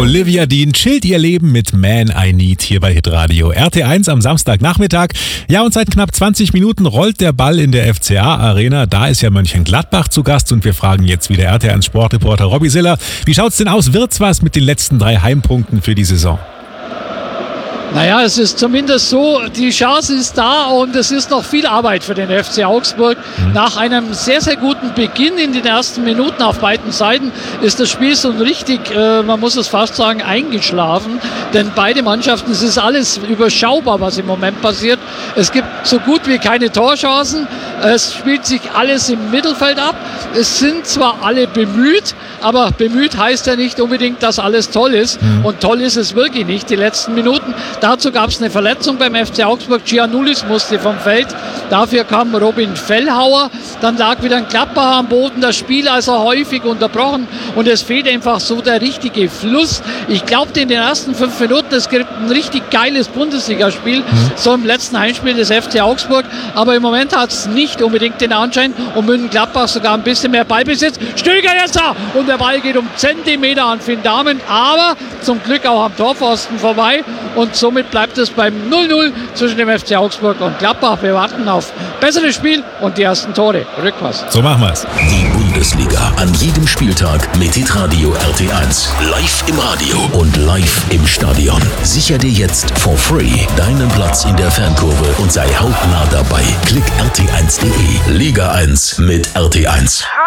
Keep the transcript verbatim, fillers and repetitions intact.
Olivia Dean chillt ihr Leben mit Man I Need hier bei Hitradio R T eins am Samstagnachmittag. Ja, und seit knapp zwanzig Minuten rollt der Ball in der F C A-Arena. Da ist ja Mönchengladbach zu Gast und wir fragen jetzt wieder R T eins Sportreporter Robby Siller. Wie schaut's denn aus? Wird's was mit den letzten drei Heimpunkten für die Saison? Naja, es ist zumindest so, die Chance ist da und es ist noch viel Arbeit für den F C Augsburg. Mhm. Nach einem sehr, sehr guten Beginn in den ersten Minuten auf beiden Seiten ist das Spiel so richtig, äh, man muss es fast sagen, eingeschlafen. Denn beide Mannschaften, es ist alles überschaubar, was im Moment passiert. Es gibt so gut wie keine Torchancen. Es spielt sich alles im Mittelfeld ab. Es sind zwar alle bemüht, aber bemüht heißt ja nicht unbedingt, dass alles toll ist. Mhm. Und toll ist es wirklich nicht, die letzten Minuten. Dazu gab es eine Verletzung beim F C Augsburg. Giannoulis musste vom Feld. Dafür kam Robin Fellhauer. Dann lag wieder ein Gladbacher am Boden. Das Spiel also häufig unterbrochen. Und es fehlt einfach so der richtige Fluss. Ich glaube, in den ersten fünf Minuten, es gibt ein richtig geiles Bundesligaspiel. Mhm. So im letzten Heimspiel des F C Augsburg. Aber im Moment hat es nicht unbedingt den Anschein. Und Mönchengladbach sogar ein bisschen mehr Ballbesitz. Stöger jetzt da. Und der Ball geht um Zentimeter an Finn Dahmen. Aber zum Glück auch am Torpfosten vorbei. Und somit bleibt es beim null null zwischen dem F C Augsburg und Gladbach. Wir warten auf besseres Spiel und die ersten Tore. Rückpass. So machen wir es. Die Bundesliga an jedem Spieltag mit Hitradio R T eins. Live im Radio und live im Stadion. Sicher dir jetzt for free deinen Platz in der Fankurve und sei hautnah dabei. Klick R T eins punkt de. Liga eins mit R T eins.